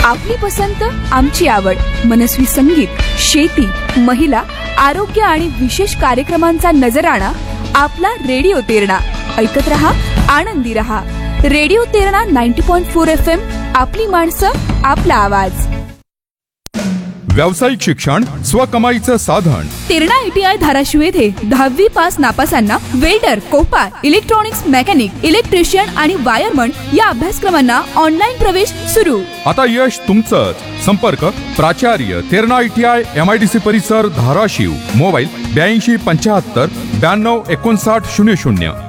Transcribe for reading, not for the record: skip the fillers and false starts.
आपली पसंत आमची आवड. मनस्वी संगीत, शेती, महिला, आरोग्य आणि विशेष कार्यक्रमांचा नजराणा आपला रेडिओ तेरणा. ऐकत रहा, आनंदी रहा. Radio Terna 90.4 FM. आपली माणसं, आपला आवाज. व्यावसायिक शिक्षण स्वकमाईचं साधन. तेरणा ITI धाराशिव येथे 10वी pass नापासांना welder, Copa, electronics mechanic, electrician आणि वायरमन या अभ्यासक्रमांना ऑनलाईन प्रवेश सुरू. आता यश तुमचंच. संपर्क प्राचार्य तेरणा ITI MIDC परिसर धाराशिव. मोबाईल 82 75 92 59 00.